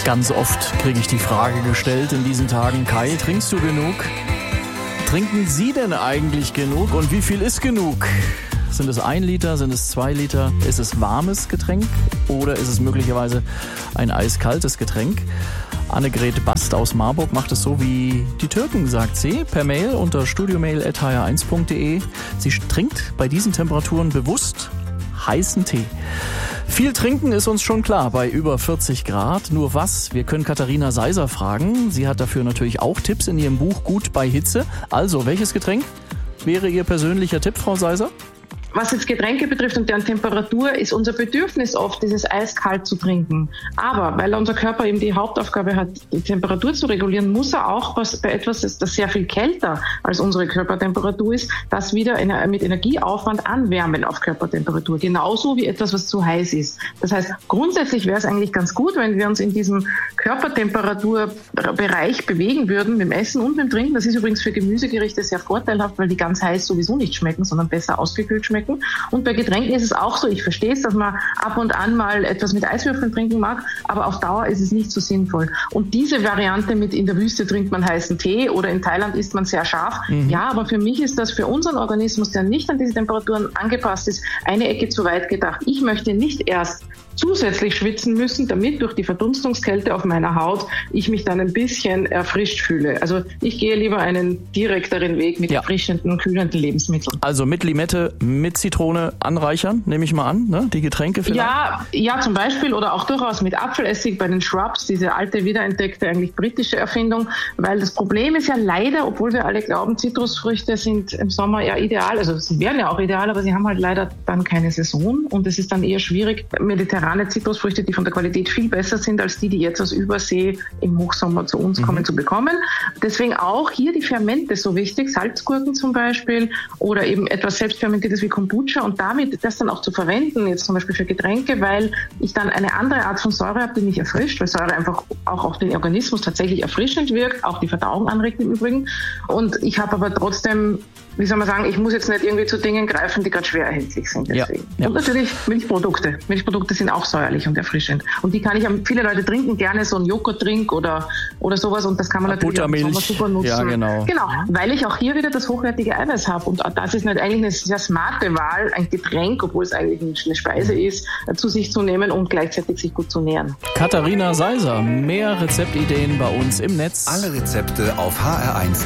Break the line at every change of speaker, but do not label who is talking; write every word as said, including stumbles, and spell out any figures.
Ganz oft kriege ich die Frage gestellt in diesen Tagen: Kai, trinkst du genug? Trinken Sie denn eigentlich genug? Und wie viel ist genug? Sind es ein Liter? Sind es zwei Liter? Ist es warmes Getränk oder ist es möglicherweise ein eiskaltes Getränk? Annegret Bast aus Marburg macht es so wie die Türken, sagt sie, per Mail unter studiomail at h r eins punkt d e. Sie trinkt bei diesen Temperaturen bewusst heißen Tee. Viel trinken ist uns schon klar bei über vierzig Grad. Nur was? Wir können Katharina Seiser fragen. Sie hat dafür natürlich auch Tipps in ihrem Buch Gut bei Hitze. Also, welches Getränk wäre Ihr persönlicher Tipp, Frau Seiser?
Was jetzt Getränke betrifft und deren Temperatur, ist unser Bedürfnis oft, dieses eiskalt zu trinken. Aber weil unser Körper eben die Hauptaufgabe hat, die Temperatur zu regulieren, muss er auch was, bei etwas, das sehr viel kälter als unsere Körpertemperatur ist, das wieder mit Energieaufwand anwärmen auf Körpertemperatur. Genauso wie etwas, was zu heiß ist. Das heißt, grundsätzlich wäre es eigentlich ganz gut, wenn wir uns in diesem Körpertemperaturbereich bewegen würden, mit dem Essen und mit dem Trinken. Das ist übrigens für Gemüsegerichte sehr vorteilhaft, weil die ganz heiß sowieso nicht schmecken, sondern besser ausgekühlt schmecken. Und bei Getränken ist es auch so, ich verstehe es, dass man ab und an mal etwas mit Eiswürfeln trinken mag, aber auf Dauer ist es nicht so sinnvoll. Und diese Variante mit in der Wüste trinkt man heißen Tee oder in Thailand isst man sehr scharf, mhm. ja, aber für mich ist das für unseren Organismus, der nicht an diese Temperaturen angepasst ist, eine Ecke zu weit gedacht. Ich möchte nicht erst zusätzlich schwitzen müssen, damit durch die Verdunstungskälte auf meiner Haut ich mich dann ein bisschen erfrischt fühle. Also ich gehe lieber einen direkteren Weg mit ja. erfrischenden, kühlenden Lebensmitteln.
Also mit Limette, mit Zitrone anreichern, nehme ich mal an, ne? Die Getränke vielleicht?
Ja, ja, zum Beispiel oder auch durchaus mit Apfelessig bei den Shrubs, diese alte, wiederentdeckte, eigentlich britische Erfindung, weil das Problem ist ja leider, obwohl wir alle glauben, Zitrusfrüchte sind im Sommer ja ideal, also sie wären ja auch ideal, aber sie haben halt leider dann keine Saison und es ist dann eher schwierig, mediterrane Zitrusfrüchte, die von der Qualität viel besser sind als die, die jetzt aus Übersee im Hochsommer zu uns mhm. kommen, zu bekommen. Deswegen auch hier die Fermente so wichtig, Salzgurken zum Beispiel oder eben etwas selbstfermentiertes wie Kombucha und damit das dann auch zu verwenden, jetzt zum Beispiel für Getränke, weil ich dann eine andere Art von Säure habe, die mich erfrischt, weil Säure einfach auch auf den Organismus tatsächlich erfrischend wirkt, auch die Verdauung anregt im Übrigen. Und ich habe aber trotzdem, wie soll man sagen, ich muss jetzt nicht irgendwie zu Dingen greifen, die gerade schwer erhältlich sind. Deswegen. Ja, ja. Und natürlich Milchprodukte. Milchprodukte sind auch säuerlich und erfrischend. Und die kann ich, viele Leute trinken gerne so einen Joghurttrink oder, oder sowas und das kann man natürlich auch im Sommer super nutzen.
Ja, genau.
Genau, weil ich auch hier wieder das hochwertige Eiweiß habe und das ist nicht eigentlich eine sehr smarte Wahl, ein Getränk, obwohl es eigentlich eine Speise ist, zu sich zu nehmen und gleichzeitig sich gut zu nähren.
Katharina Seiser, mehr Rezeptideen bei uns im Netz.
Alle Rezepte auf h r eins